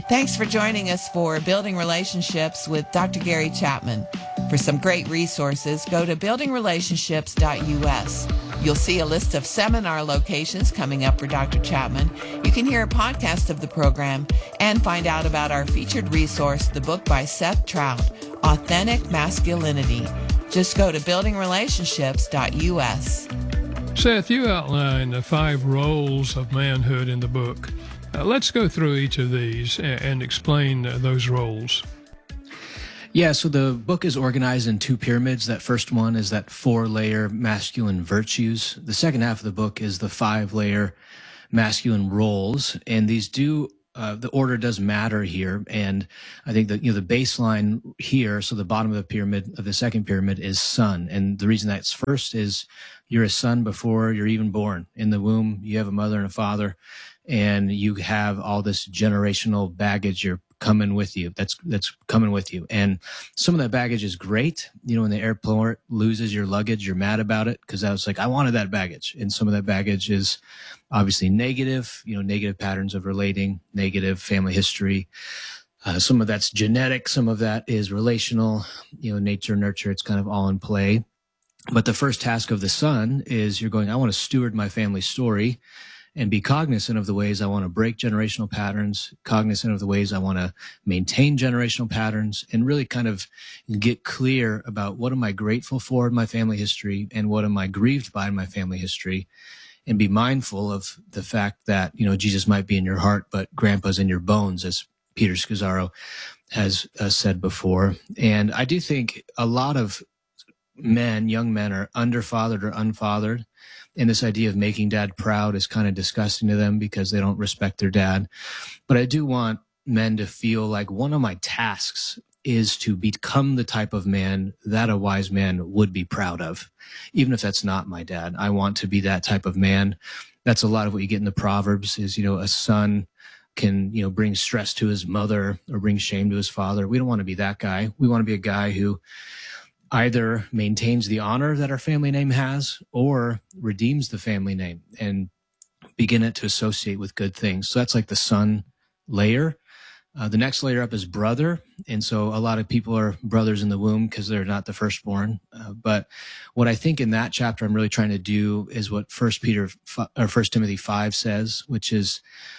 Thanks for joining us for Building Relationships with Dr. Gary Chapman. For some great resources, go to buildingrelationships.us. You'll see a list of seminar locations coming up for Dr. Chapman. You can hear a podcast of the program and find out about our featured resource, the book by Seth Trout, Authentic Masculinity. Just go to buildingrelationships.us. Seth, you outline the 5 roles of manhood in the book. Let's go through each of these and explain those roles. Yeah, so the book is organized in 2 pyramids. That first one is that 4-layer masculine virtues. The second half of the book is the 5-layer masculine roles. And these do, the order does matter here. And I think that, the baseline here, so the bottom of the pyramid, of the second pyramid, is son. And the reason that's first is you're a son before you're even born. In the womb, you have a mother and a father, and you have all this generational baggage you're coming with you. That's coming with you. And some of that baggage is great. When the airport loses your luggage, you're mad about it because I was like, I wanted that baggage. And some of that baggage is obviously negative, negative patterns of relating, negative family history. Some of that's genetic. Some of that is relational, nature, nurture. It's kind of all in play. But the first task of the son is I want to steward my family story and be cognizant of the ways I want to break generational patterns, cognizant of the ways I want to maintain generational patterns, and really kind of get clear about what am I grateful for in my family history and what am I grieved by in my family history, and be mindful of the fact that, Jesus might be in your heart, but grandpa's in your bones, as Peter Scazzaro has said before. And I do think a lot of young men are underfathered or unfathered. And this idea of making dad proud is kind of disgusting to them because they don't respect their dad. But I do want men to feel like one of my tasks is to become the type of man that a wise man would be proud of, even if that's not my dad. I want to be that type of man. That's a lot of what you get in the Proverbs is, a son can, bring stress to his mother or bring shame to his father. We don't want to be that guy. We want to be a guy who either maintains the honor that our family name has or redeems the family name and begin it to associate with good things. So that's like the son layer. The next layer up is brother. And so a lot of people are brothers in the womb because they're not the firstborn. But what I think in that chapter I'm really trying to do is what 1 Timothy 5 says, which is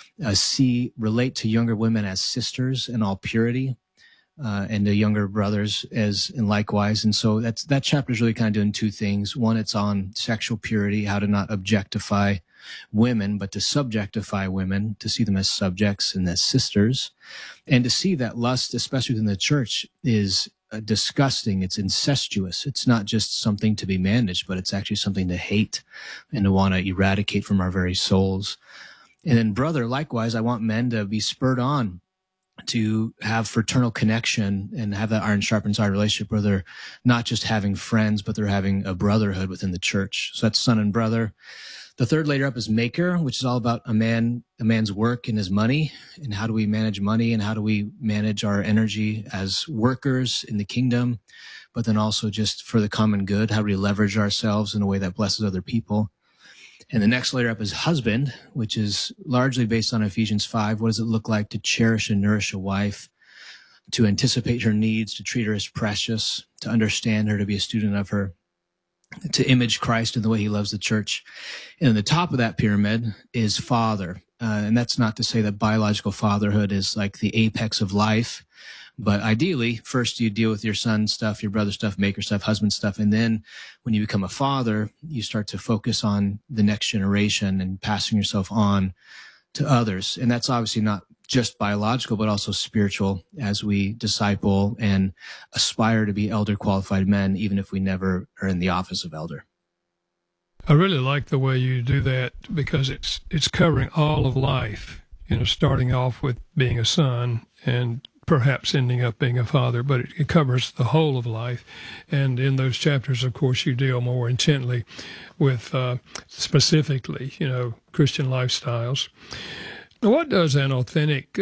relate to younger women as sisters in all purity. And the younger brothers and likewise. And so that chapter is really kind of doing 2 things. One, it's on sexual purity, how to not objectify women, but to subjectify women, to see them as subjects and as sisters, and to see that lust, especially within the church, is disgusting. It's incestuous. It's not just something to be managed, but it's actually something to hate and to want to eradicate from our very souls. And then brother, likewise, I want men to be spurred on to have fraternal connection and have that iron sharpens iron relationship where they're not just having friends, but they're having a brotherhood within the church. So that's son and brother. The third layer up is maker, which is all about a man's work and his money, and how do we manage money and how do we manage our energy as workers in the kingdom, but then also just for the common good, how do we leverage ourselves in a way that blesses other people. And the next layer up is husband, which is largely based on Ephesians 5. What does it look like to cherish and nourish a wife, to anticipate her needs, to treat her as precious, to understand her, to be a student of her, to image Christ in the way he loves the church. And the top of that pyramid is father. And that's not to say that biological fatherhood is like the apex of life. But ideally, first you deal with your son stuff, your brother stuff, maker stuff, husband stuff. And then when you become a father, you start to focus on the next generation and passing yourself on to others. And that's obviously not just biological, but also spiritual as we disciple and aspire to be elder qualified men, even if we never are in the office of elder. I really like the way you do that because it's covering all of life, starting off with being a son and perhaps ending up being a father, but it covers the whole of life. And in those chapters, of course, you deal more intently with specifically, Christian lifestyles. Now, what does authentic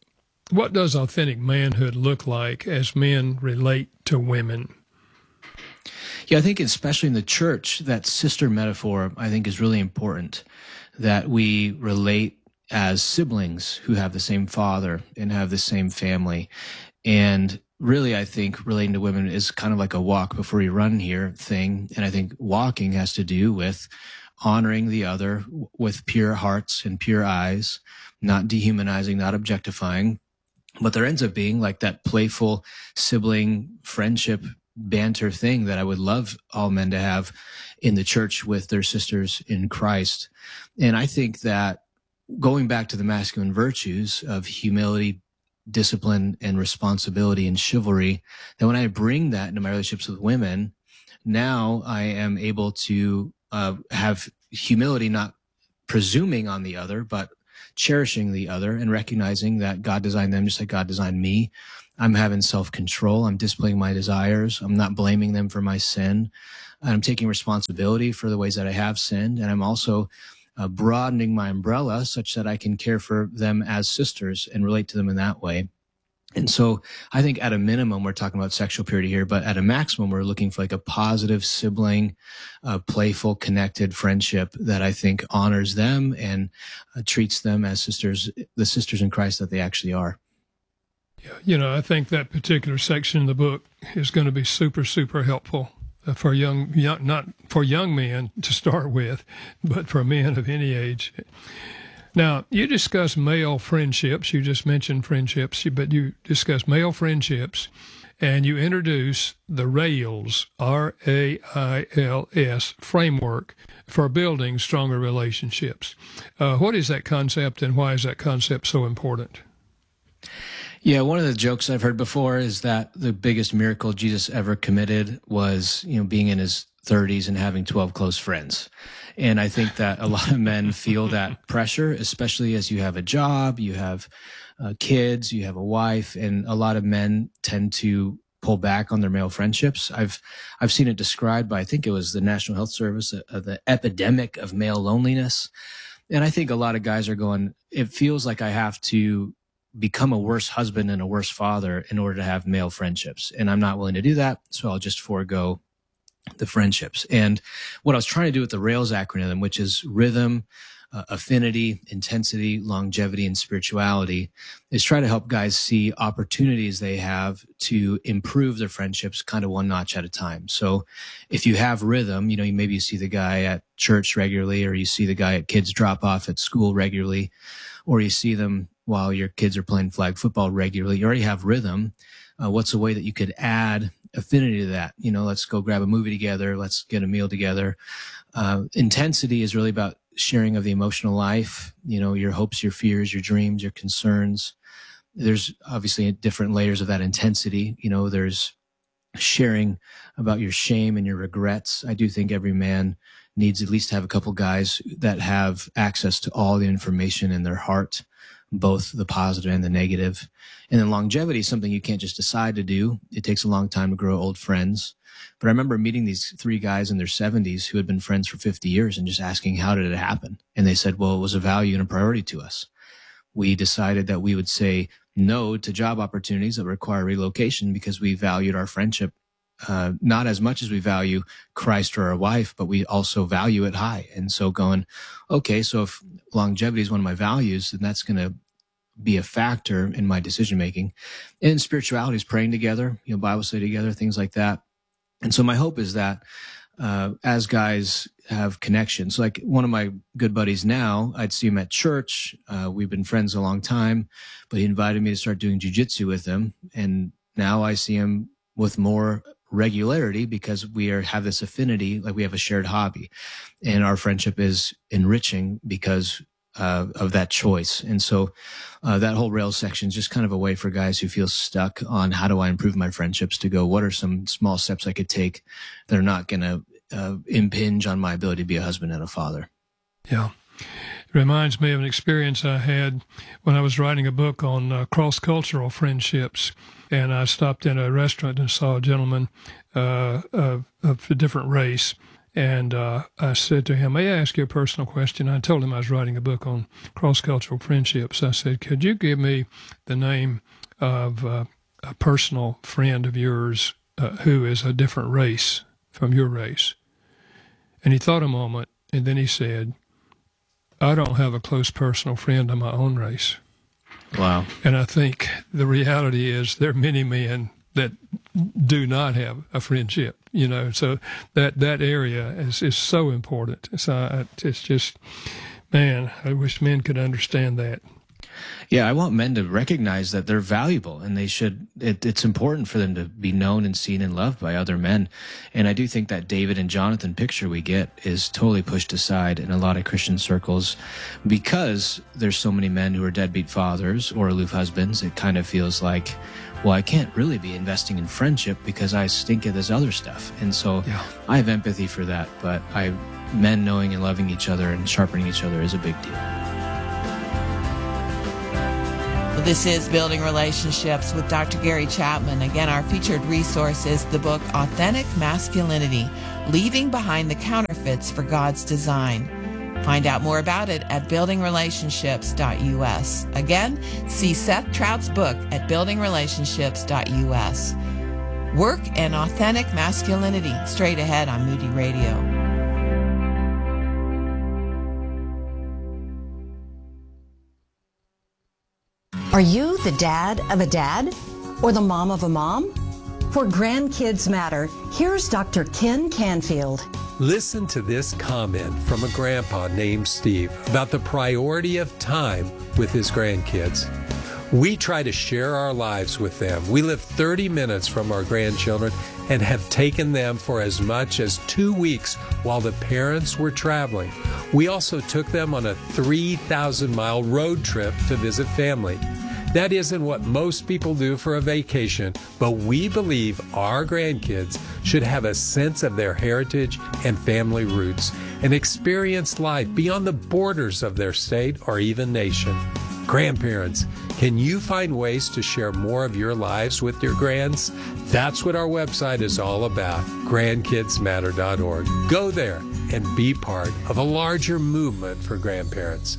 manhood look like as men relate to women? Yeah, I think especially in the church, that sister metaphor, I think, is really important, that we relate as siblings who have the same father and have the same family. And really, I think relating to women is kind of like a walk before you run here thing. And I think walking has to do with honoring the other with pure hearts and pure eyes, not dehumanizing, not objectifying. But there ends up being like that playful sibling friendship banter thing that I would love all men to have in the church with their sisters in Christ. And I think that going back to the masculine virtues of humility, discipline, and responsibility and chivalry, that when I bring that into my relationships with women, now I am able to have humility, not presuming on the other, but cherishing the other and recognizing that God designed them just like God designed me. I'm having self-control. I'm disciplining my desires. I'm not blaming them for my sin. I'm taking responsibility for the ways that I have sinned. And I'm also broadening my umbrella such that I can care for them as sisters and relate to them in that way. And so I think at a minimum, we're talking about sexual purity here, but at a maximum, we're looking for like a positive sibling, playful, connected friendship that I think honors them and treats them as sisters, the sisters in Christ that they actually are. Yeah, I think that particular section in the book is going to be super, super helpful for not for young men to start with, but for men of any age. Now, you discuss male friendships. You just mentioned friendships, but you discuss male friendships, and you introduce the RAILS, RAILS framework for building stronger relationships. What is that concept, and why is that concept so important? Yeah, one of the jokes I've heard before is that the biggest miracle Jesus ever committed was, being in his 30s and having 12 close friends. And I think that a lot of men feel that pressure, especially as you have a job, you have kids, you have a wife, and a lot of men tend to pull back on their male friendships. I've seen it described by, I think it was the National Health Service, the epidemic of male loneliness. And I think a lot of guys are going, it feels like I have to become a worse husband and a worse father in order to have male friendships. And I'm not willing to do that, so I'll just forego the friendships. And what I was trying to do with the RAILS acronym, which is rhythm, affinity, intensity, longevity, and spirituality, is try to help guys see opportunities they have to improve their friendships kind of one notch at a time. So if you have rhythm, maybe you see the guy at church regularly, or you see the guy at kids drop off at school regularly, or you see them while your kids are playing flag football regularly. You already have rhythm. What's a way that you could add affinity to that? Let's go grab a movie together. Let's get a meal together. Intensity is really about sharing of the emotional life, your hopes, your fears, your dreams, your concerns. There's obviously different layers of that intensity. There's sharing about your shame and your regrets. I do think every man needs at least to have a couple guys that have access to all the information in their heart, both the positive and the negative. And then longevity is something you can't just decide to do. It takes a long time to grow old friends. But I remember meeting these three guys in their 70s who had been friends for 50 years and just asking, how did it happen? And they said, well, it was a value and a priority to us. We decided that we would say no to job opportunities that require relocation because we valued our friendship, not as much as we value Christ or our wife, but we also value it high. And so going, okay, so if longevity is one of my values, then that's going to be a factor in my decision making. And spirituality is praying together, Bible study together, things like that. And so my hope is that as guys have connections, like one of my good buddies now, I'd see him at church. We've been friends a long time, but he invited me to start doing jujitsu with him. And now I see him with more regularity because we have this affinity, like we have a shared hobby, and our friendship is enriching because of that choice. And so that whole RAILS section is just kind of a way for guys who feel stuck on how do I improve my friendships to go, what are some small steps I could take that are not going to impinge on my ability to be a husband and a father. Yeah. It reminds me of an experience I had when I was writing a book on cross-cultural friendships. And I stopped in a restaurant and saw a gentleman of a different race. And I said to him, may I ask you a personal question? I told him I was writing a book on cross-cultural friendships. I said, could you give me the name of a personal friend of yours who is a different race from your race? And he thought a moment, and then he said, I don't have a close personal friend of my own race. Wow. And I think the reality is there are many men that do not have a friendship, so that area is so important. So it's just, man, I wish men could understand that. Yeah, I want men to recognize that they're valuable, and they should. It's important for them to be known and seen and loved by other men. And I do think that David and Jonathan picture we get is totally pushed aside in a lot of Christian circles because there's so many men who are deadbeat fathers or aloof husbands. It kind of feels like, well, I can't really be investing in friendship because I stink at this other stuff. And so I have empathy for that, but men knowing and loving each other and sharpening each other is a big deal. Well, this is Building Relationships with Dr. Gary Chapman. Again, our featured resource is the book Authentic Masculinity, Leaving Behind the Counterfeits for God's Design. Find out more about it at buildingrelationships.us. Again, see Seth Trout's book at buildingrelationships.us. Work and Authentic Masculinity, straight ahead on Moody Radio. Are you the dad of a dad or the mom of a mom? For Grandkids Matter, here's Dr. Ken Canfield. Listen to this comment from a grandpa named Steve about the priority of time with his grandkids. We try to share our lives with them. We live 30 minutes from our grandchildren and have taken them for as much as 2 weeks while the parents were traveling. We also took them on a 3,000-mile road trip to visit family. That isn't what most people do for a vacation, but we believe our grandkids should have a sense of their heritage and family roots and experience life beyond the borders of their state or even nation. Grandparents, can you find ways to share more of your lives with your grands? That's what our website is all about, grandkidsmatter.org. Go there and be part of a larger movement for grandparents.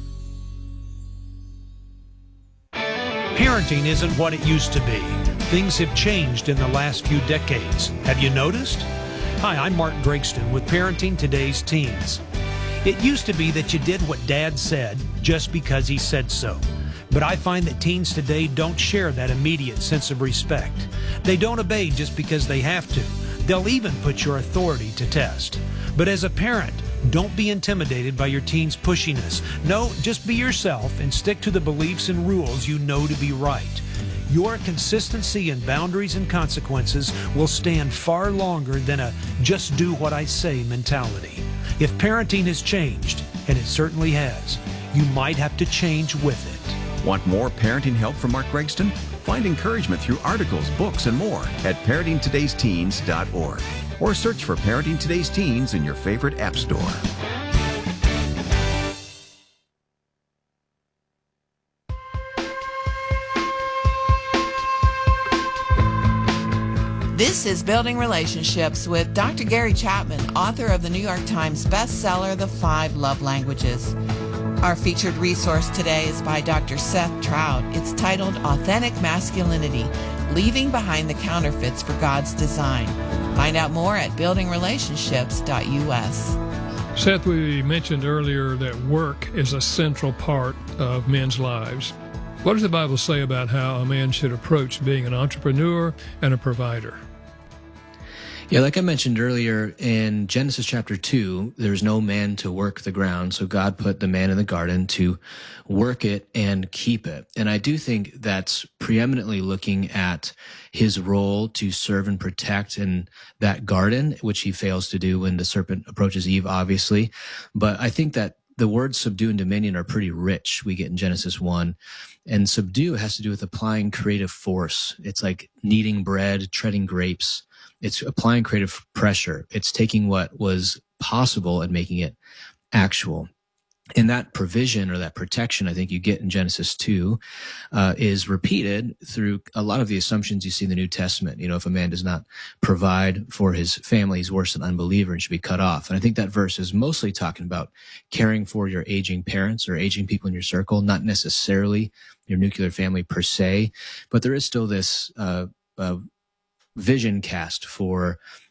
Parenting isn't what it used to be. Things have changed in the last few decades. Have you noticed? Hi, I'm Mark Gregston with Parenting Today's Teens. It used to be that you did what Dad said just because he said so. But I find that teens today don't share that immediate sense of respect. They don't obey just because they have to. They'll even put your authority to test. But as a parent, don't be intimidated by your teens' pushiness. No, just be yourself and stick to the beliefs and rules you know to be right. Your consistency in boundaries and consequences will stand far longer than a just do what I say mentality. If parenting has changed, and it certainly has, you might have to change with it. Want more parenting help from Mark Gregston? Find encouragement through articles, books, and more at parentingtodaysteens.org. Or search for Parenting Today's Teens in your favorite app store. This is Building Relationships with Dr. Gary Chapman, author of the New York Times bestseller, The 5 Love Languages. Our featured resource today is by Dr. Seth Trout. It's titled Authentic Masculinity, Leaving Behind the Counterfeits for God's Design. Find out more at buildingrelationships.us. Seth, we mentioned earlier that work is a central part of men's lives. What does the Bible say about how a man should approach being an entrepreneur and a provider? Yeah, like I mentioned earlier, in Genesis chapter 2, there's no man to work the ground, so God put the man in the garden to work it and keep it. And I do think that's preeminently looking at his role to serve and protect in that garden, which he fails to do when the serpent approaches Eve, obviously. But I think that the words subdue and dominion are pretty rich, we get in Genesis 1. And subdue has to do with applying creative force. It's like kneading bread, treading grapes. It's applying creative pressure. It's taking what was possible and making it actual. And that provision or that protection I think you get in Genesis 2 is repeated through a lot of the assumptions you see in the New Testament. You know, if a man does not provide for his family, he's worse than an unbeliever and should be cut off. And I think that verse is mostly talking about caring for your aging parents or aging people in your circle, not necessarily your nuclear family per se, but there is still this vision cast for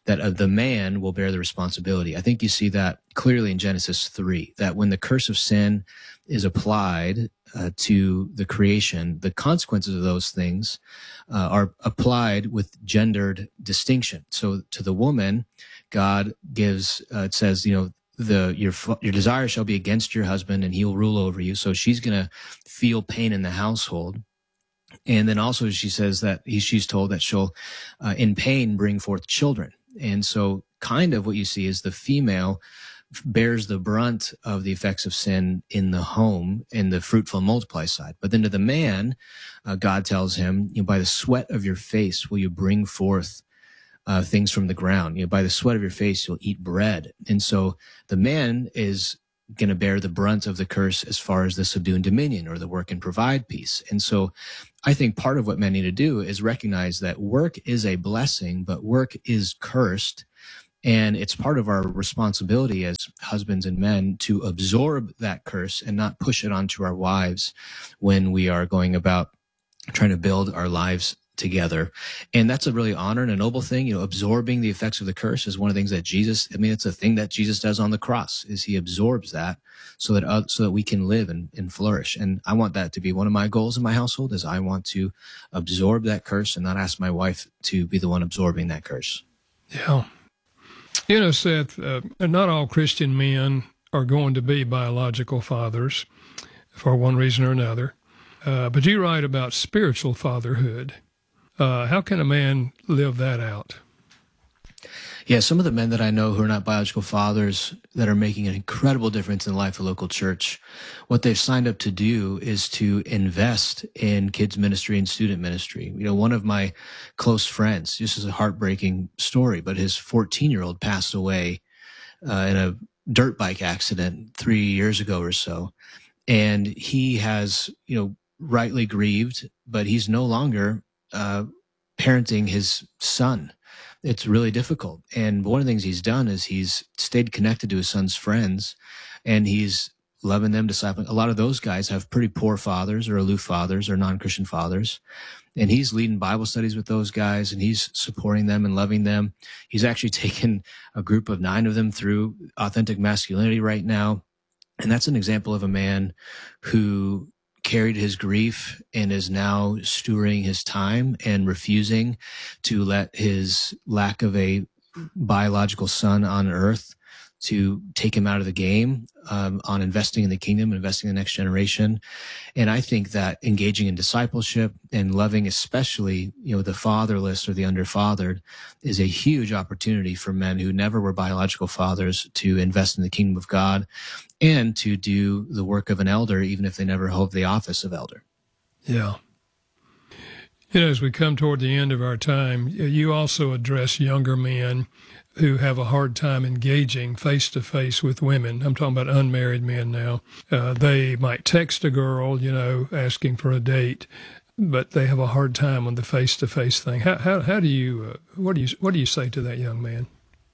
that the man will bear the responsibility. I think you see that clearly in Genesis 3, that when the curse of sin is applied to the creation, the consequences of those things are applied with gendered distinction. So to the woman, God gives, it says, your desire shall be against your husband and he will rule over you. So she's going to feel pain in the household. And then also she says that she's told that she'll, in pain, bring forth children. And so kind of what you see is the female bears the brunt of the effects of sin in the home in the fruitful and multiply side. But then to the man, God tells him, by the sweat of your face will you bring forth things from the ground. By the sweat of your face you'll eat bread. And so the man is going to bear the brunt of the curse as far as the subdue and dominion, or the work and provide piece. And so I think part of what men need to do is recognize that work is a blessing, but work is cursed. And it's part of our responsibility as husbands and men to absorb that curse and not push it onto our wives when we are going about trying to build our lives together. And that's a really honor and a noble thing. Absorbing the effects of the curse is one of the things that it's a thing that Jesus does on the cross, is he absorbs that so that we can live and flourish. And I want that to be one of my goals in my household, is I want to absorb that curse and not ask my wife to be the one absorbing that curse. Yeah. Seth, not all Christian men are going to be biological fathers for one reason or another. But you write about spiritual fatherhood. How can a man live that out? Yeah, some of the men that I know who are not biological fathers that are making an incredible difference in the life of local church, what they've signed up to do is to invest in kids ministry and student ministry. One of my close friends, this is a heartbreaking story, but his 14-year-old passed away in a dirt bike accident 3 years ago or so. And he has, rightly grieved, but he's no longer parenting his son. It's really difficult. And one of the things he's done is he's stayed connected to his son's friends, and he's loving them, discipling. A lot of those guys have pretty poor fathers or aloof fathers or non-Christian fathers. And he's leading Bible studies with those guys, and he's supporting them and loving them. He's actually taken a group of 9 of them through Authentic Masculinity right now. And that's an example of a man who carried his grief and is now stewarding his time and refusing to let his lack of a biological son on earth to take him out of the game on investing in the kingdom, investing in the next generation. And I think that engaging in discipleship and loving especially, the fatherless or the underfathered is a huge opportunity for men who never were biological fathers to invest in the kingdom of God and to do the work of an elder, even if they never hold the office of elder. Yeah. As we come toward the end of our time, you also address younger men who have a hard time engaging face-to-face with women. I'm talking about unmarried men now. They might text a girl, asking for a date, but they have a hard time on the face-to-face thing. How do you, what do you say to that young man?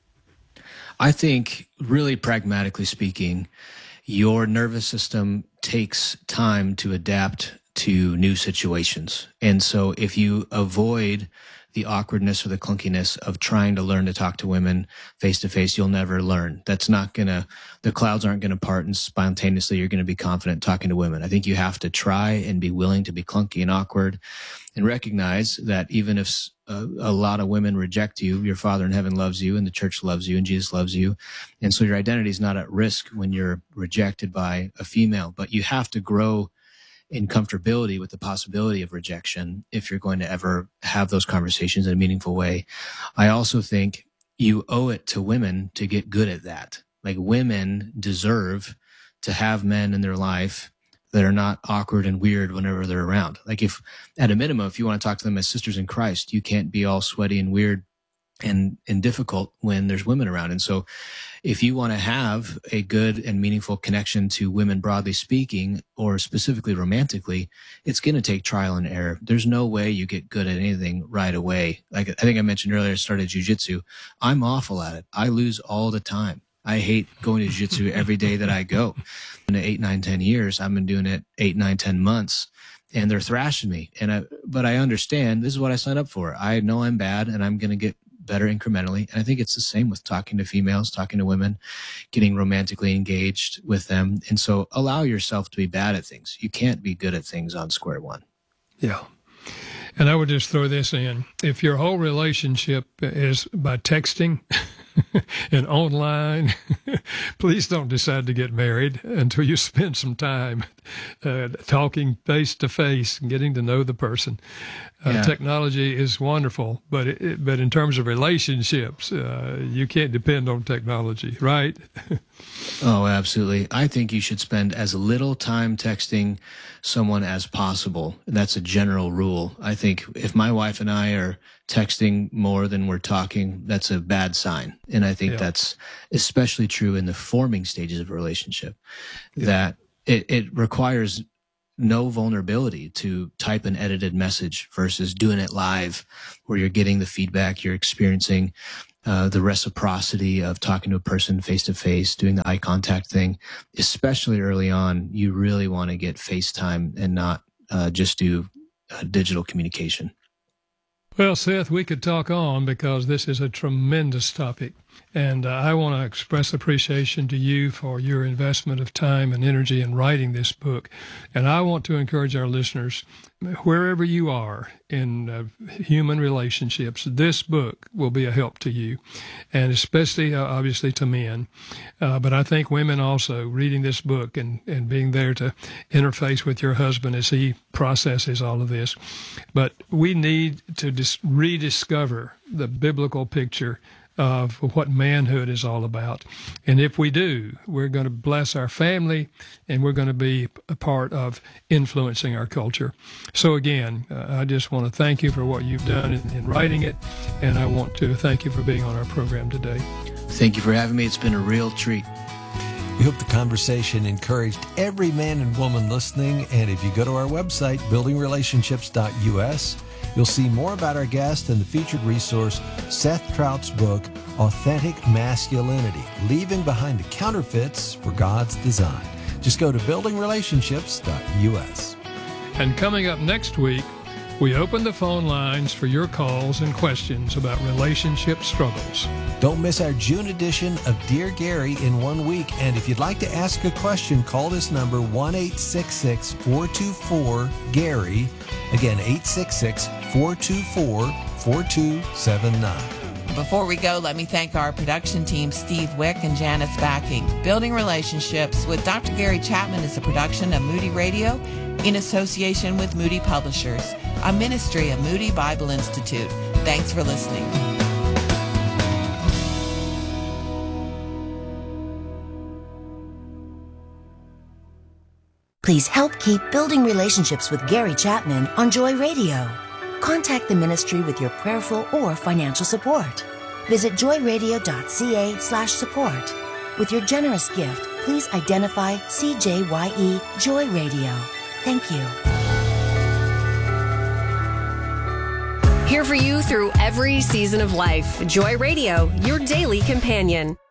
I think, really pragmatically speaking, your nervous system takes time to adapt to new situations. And so if you avoid the awkwardness or the clunkiness of trying to learn to talk to women face to face, you'll never learn. That's not the clouds aren't going to part and spontaneously you're going to be confident talking to women. I think you have to try and be willing to be clunky and awkward and recognize that even if a lot of women reject you, your Father in heaven loves you and the church loves you and Jesus loves you. And so your identity is not at risk when you're rejected by a female, but you have to grow in comfortability with the possibility of rejection if you're going to ever have those conversations in a meaningful way. I also think you owe it to women to get good at that. Like, women deserve to have men in their life that are not awkward and weird whenever they're around. Like, if at a minimum, if you want to talk to them as sisters in Christ, you can't be all sweaty and weird and difficult when there's women around. And so if you want to have a good and meaningful connection to women, broadly speaking, or specifically romantically, it's going to take trial and error. There's no way you get good at anything right away. Like I think I mentioned earlier, I started jiu-jitsu. I'm awful at it. I lose all the time. I hate going to jiu-jitsu every day that I go. In 8, 9, 10 years, I've been doing it 8, 9, 10 months. And they're thrashing me. But I understand this is what I signed up for. I know I'm bad and I'm going to get better incrementally. And I think it's the same with talking to females, talking to women, getting romantically engaged with them. And so allow yourself to be bad at things. You can't be good at things on square one. Yeah. And I would just throw this in. If your whole relationship is by texting and online, please don't decide to get married until you spend some time talking face to face and getting to know the person. Technology is wonderful, but in terms of relationships, you can't depend on technology, right? Oh, absolutely. I think you should spend as little time texting someone as possible. That's a general rule. I think if my wife and I are texting more than we're talking, that's a bad sign. And I think that's especially true in the forming stages of a relationship, that it requires no vulnerability to type an edited message versus doing it live, where you're getting the feedback, you're experiencing the reciprocity of talking to a person face to face, doing the eye contact thing. Especially early on, you really want to get FaceTime and not just do digital communication. Well, Seth, we could talk on because this is a tremendous topic. And I want to express appreciation to you for your investment of time and energy in writing this book. And I want to encourage our listeners, wherever you are in human relationships, this book will be a help to you, and especially, obviously, to men. But I think women also, reading this book and being there to interface with your husband as he processes all of this. But we need to rediscover the biblical picture of what manhood is all about. And if we do, we're going to bless our family, and we're going to be a part of influencing our culture. So again, I just want to thank you for what you've done in writing it, and I want to thank you for being on our program today. Thank you for having me. It's been a real treat. We hope the conversation encouraged every man and woman listening, and if you go to our website, buildingrelationships.us, you'll see more about our guest and the featured resource, Seth Trout's book, Authentic Masculinity, Leaving Behind the Counterfeits for God's Design. Just go to buildingrelationships.us. And coming up next week, we open the phone lines for your calls and questions about relationship struggles. Don't miss our June edition of Dear Gary in 1 week. And if you'd like to ask a question, call this number, 1-866-424-GARY. Again, 866-424-4279. Before we go, let me thank our production team, Steve Wick and Janice Backing. Building Relationships with Dr. Gary Chapman is a production of Moody Radio in association with Moody Publishers, a ministry of Moody Bible Institute. Thanks for listening. Please help keep Building Relationships with Gary Chapman on Joy Radio. Contact the ministry with your prayerful or financial support. Visit joyradio.ca/support. With your generous gift, please identify CJYE Joy Radio. Thank you. Here for you through every season of life. Joy Radio, your daily companion.